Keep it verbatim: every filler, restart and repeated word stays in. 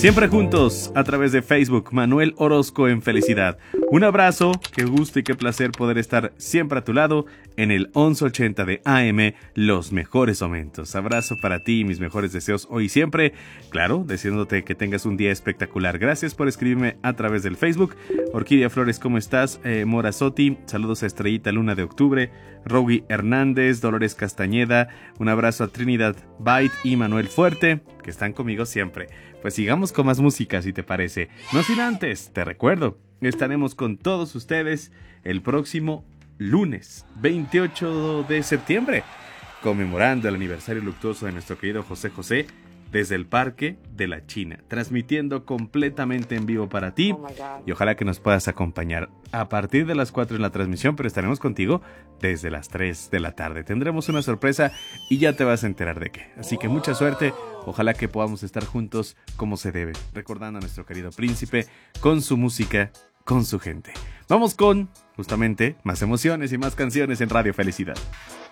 Siempre juntos a través de Facebook, Manuel Orozco en Felicidad. Un abrazo, qué gusto y qué placer poder estar siempre a tu lado en el once ochenta de A M, los mejores momentos. Abrazo para ti y mis mejores deseos hoy y siempre. Claro, deseándote que tengas un día espectacular. Gracias por escribirme a través del Facebook. Orquídea Flores, ¿cómo estás? Eh, Mora Sotti, saludos a Estrellita Luna de Octubre. Rogi Hernández, Dolores Castañeda, un abrazo a Trinidad Byte y Manuel Fuerte, que están conmigo siempre. Pues sigamos con más música, si te parece. No sin antes, te recuerdo, estaremos con todos ustedes el próximo lunes, veintiocho de septiembre, conmemorando el aniversario luctuoso de nuestro querido José José, desde el Parque de la China, transmitiendo completamente en vivo para ti, oh y ojalá que nos puedas acompañar a partir de las cuatro en la transmisión, pero estaremos contigo desde las tres de la tarde. Tendremos una sorpresa y ya te vas a enterar de qué. Así que mucha suerte, ojalá que podamos estar juntos como se debe, recordando a nuestro querido príncipe con su música, con su gente. Vamos con, justamente, más emociones y más canciones en Radio Felicidad.